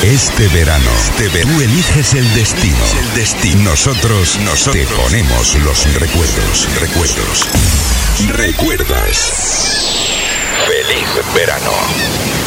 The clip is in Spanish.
Este verano, tú eliges el destino. Nosotros te ponemos los recuerdos. ¿Recuerdas? Feliz verano.